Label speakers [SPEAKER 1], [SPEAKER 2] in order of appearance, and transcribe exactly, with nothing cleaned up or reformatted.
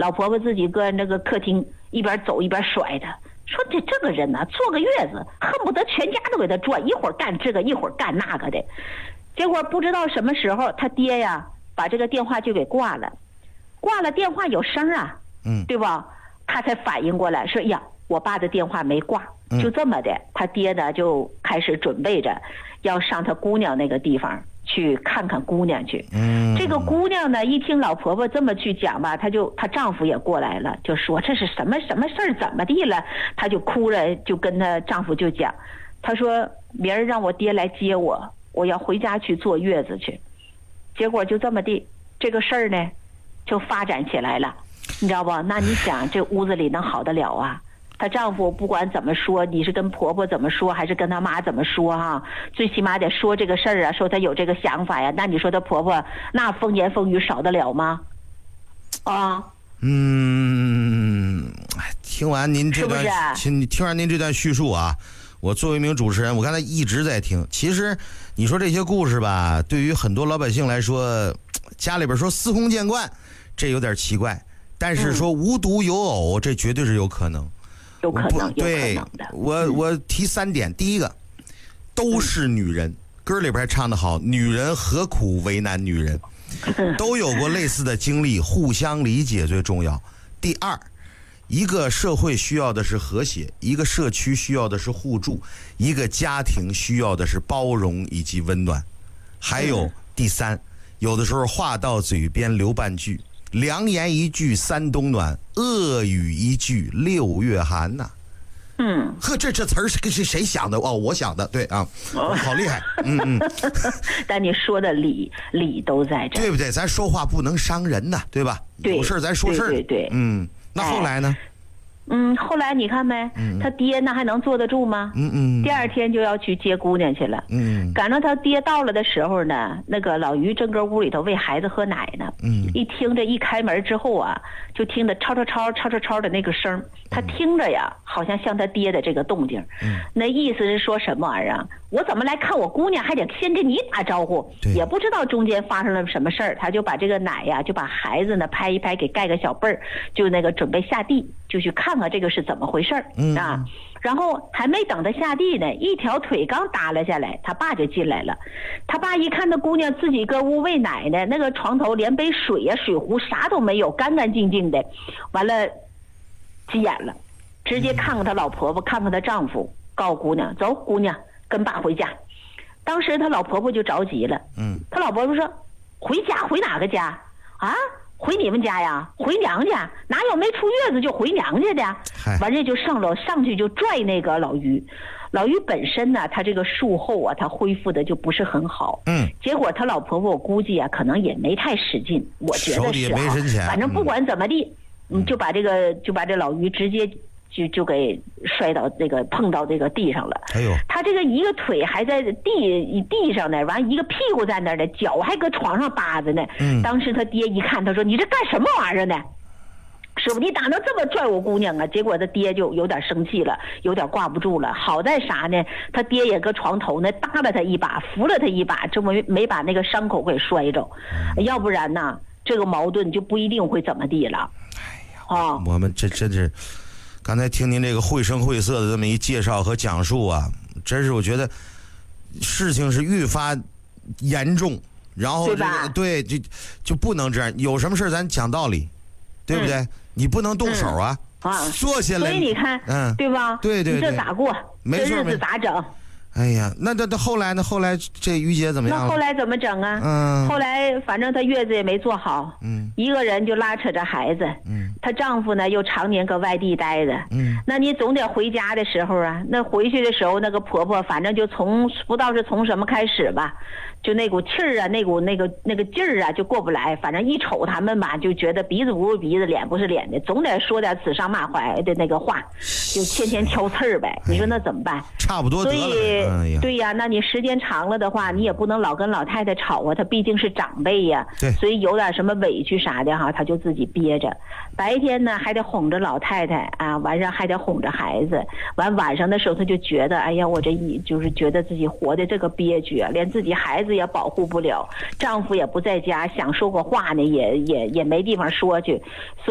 [SPEAKER 1] 老婆婆自己搁那个客厅一边走一边甩他，说这这个人呢、啊，坐个月子恨不得全家都给他转，一会儿干这个一会儿干那个的。结果不知道什么时候他爹呀把这个电话就给挂了，挂了电话有声啊，
[SPEAKER 2] 嗯，
[SPEAKER 1] 对吧？他才反应过来说呀，我爸的电话没挂。就这么的，他爹呢就开始准备着要上他姑娘那个地方去看看姑娘去。
[SPEAKER 2] 嗯，
[SPEAKER 1] 这个姑娘呢一听老婆婆这么去讲吧，她就她丈夫也过来了，就说这是什么什么事儿，怎么地了？她就哭着就跟她丈夫就讲，她说明儿让我爹来接我，我要回家去坐月子去。结果就这么地，这个事儿呢就发展起来了，你知道不？那你想这屋子里能好得了啊？她丈夫不管怎么说，你是跟婆婆怎么说，还是跟她妈怎么说哈、啊？最起码得说这个事儿啊，说她有这个想法呀。那你说她婆婆那风言风语少得了吗？啊，
[SPEAKER 2] 嗯，听完您这段，听、
[SPEAKER 1] 啊、
[SPEAKER 2] 听完您这段叙述啊，我作为一名主持人，我刚才一直在听。其实你说这些故事吧，对于很多老百姓来说，家里边说司空见惯，这有点奇怪。但是说无独有偶，这绝对是有可能。
[SPEAKER 1] 有可能，
[SPEAKER 2] 对，我我提三点，第一个，都是女人，歌里边还唱得好，女人何苦为难女人，都有过类似的经历，互相理解最重要。第二，一个社会需要的是和谐，一个社区需要的是互助，一个家庭需要的是包容以及温暖。还有第三，有的时候话到嘴边留半句，良言一句三冬暖，恶语一句六月寒呐、啊。
[SPEAKER 1] 嗯，
[SPEAKER 2] 呵，这这词儿是是谁想的？哦，我想的，对啊，哦、好厉害，嗯嗯。
[SPEAKER 1] 但你说的理理都在这，
[SPEAKER 2] 对不对？咱说话不能伤人呐，对吧？
[SPEAKER 1] 对，
[SPEAKER 2] 有事咱说事儿，
[SPEAKER 1] 对对对，
[SPEAKER 2] 嗯。那后来呢？
[SPEAKER 1] 哎嗯，后来你看没，嗯、他爹那还能坐得住吗？
[SPEAKER 2] 嗯嗯。
[SPEAKER 1] 第二天就要去接姑娘去了。嗯。赶上他爹到了的时候呢，那个老于正搁屋里头喂孩子喝奶呢。嗯。一听这一开门之后啊，就听得吵吵吵吵吵吵的那个声，他听着呀，好像像他爹的这个动静。嗯。那意思是说什么玩意儿啊？我怎么来看我姑娘，还得先跟你打招呼？也不知道中间发生了什么事儿，他就把这个奶呀，就把孩子呢拍一拍，给盖个小被儿，就那个准备下地，就去看看这个是怎么回事儿、嗯、啊。然后还没等他下地呢，一条腿刚耷拉下来，他爸就进来了。他爸一看那姑娘自己搁屋喂奶呢，那个床头连杯水呀、水壶啥都没有，干干净净的。完了，急眼了，直接看看他老婆婆，看看他丈夫，告诉姑娘走，姑娘跟爸回家。当时他老婆婆就着急了，嗯，他老婆婆说：“回家回哪个家啊？回你们家呀？回娘家？哪有没出月子就回娘家的？”完这就上楼上去就拽那个老于。老于本身呢，他这个术后啊，他恢复的就不是很好，嗯，结果他老婆婆我估计啊，可能也没太使劲，我觉得是啊，反正不管怎么地，嗯，就把这个就把这老于直接。就就给摔到这个碰到这个地上了。哎呦，他这个一个腿还在地地上呢，完一个屁股在那儿呢，脚还搁床上扒着呢。嗯，当时他爹一看，他说：“你这干什么玩意儿呢？师傅，你咋能这么拽我姑娘啊？”结果他爹就有点生气了，有点挂不住了。好在啥呢？他爹也搁床头呢，搭了他一把，扶了他一把，这么没把那个伤口给摔着。嗯、要不然呢，这个矛盾就不一定会怎么地了。
[SPEAKER 2] 哎呀，哦、我们这真是。刚才听您这个绘声绘色的这么一介绍和讲述啊，真是我觉得事情是愈发严重，然后这个对就就不能这样，有什么事咱讲道理，对不对？嗯、你不能动手啊，嗯、啊，坐下来。
[SPEAKER 1] 所以你看，嗯，对吧？
[SPEAKER 2] 对对对，
[SPEAKER 1] 你这咋过？
[SPEAKER 2] 没错，
[SPEAKER 1] 这日子咋整？
[SPEAKER 2] 哎呀，那那那后来呢？后来这于姐怎么样？
[SPEAKER 1] 那后来怎么整啊？嗯，后来反正她月子也没做好，嗯，一个人就拉扯着孩子，嗯，她丈夫呢又常年搁外地待着，嗯，那你总得回家的时候啊，那回去的时候那个婆婆反正就从不知道是从什么开始吧，就那股气儿啊，那股那个那个劲儿啊就过不来，反正一瞅他们吧，就觉得鼻子不是鼻子，脸不是脸的，总得说点指桑骂槐的那个话，就天天挑刺儿呗。你说那怎么办？
[SPEAKER 2] 差不多得了。
[SPEAKER 1] 所以。哎、对呀，那你时间长了的话，你也不能老跟老太太吵啊，她毕竟是长辈呀，对，所以有点什么委屈啥的哈，她就自己憋着。白天呢还得哄着老太太啊，晚上还得哄着孩子。完晚上的时候，她就觉得，哎呀，我这一就是觉得自己活的这个憋屈啊，连自己孩子也保护不了，丈夫也不在家，想说个话呢，也也也没地方说去。